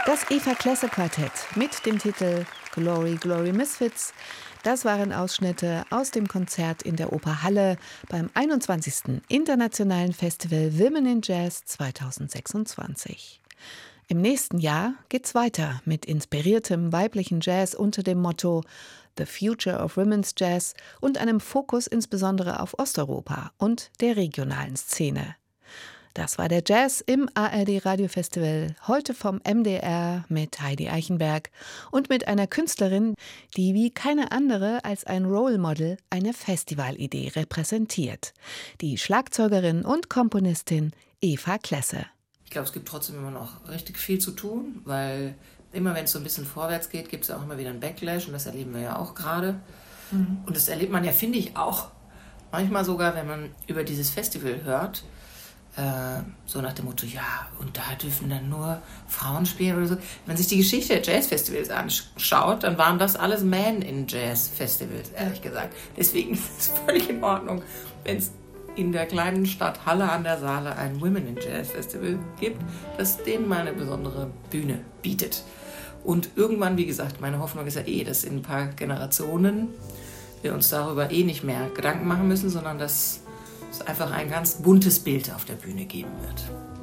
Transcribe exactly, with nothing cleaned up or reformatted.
Das Eva Klesse Quartett mit dem Titel Glory, Glory Misfits, das waren Ausschnitte aus dem Konzert in der Oper Halle beim einundzwanzigsten Internationalen Festival Women in Jazz zweitausendsechsundzwanzig. Im nächsten Jahr geht's weiter mit inspiriertem weiblichen Jazz unter dem Motto The Future of Women's Jazz und einem Fokus insbesondere auf Osteuropa und der regionalen Szene. Das war der Jazz im A R D-Radiofestival, heute vom M D R mit Heidi Eichenberg und mit einer Künstlerin, die wie keine andere als ein Role Model eine Festivalidee repräsentiert. Die Schlagzeugerin und Komponistin Eva Klesse. Ich glaube, es gibt trotzdem immer noch richtig viel zu tun, weil immer wenn es so ein bisschen vorwärts geht, gibt es auch immer wieder einen Backlash und das erleben wir ja auch gerade. Mhm. Und das erlebt man ja, finde ich, auch manchmal sogar, wenn man über dieses Festival hört, äh, so nach dem Motto, ja, und da dürfen dann nur Frauen spielen oder so. Wenn man sich die Geschichte der Jazzfestivals anschaut, dann waren das alles Men-in-Jazz-Festivals, ehrlich gesagt. Deswegen ist es völlig in Ordnung, wenn es in der kleinen Stadt Halle an der Saale ein Women in Jazz Festival gibt, das denen mal eine besondere Bühne bietet. Und irgendwann, wie gesagt, meine Hoffnung ist ja eh, dass in ein paar Generationen wir uns darüber eh nicht mehr Gedanken machen müssen, sondern dass es einfach ein ganz buntes Bild auf der Bühne geben wird.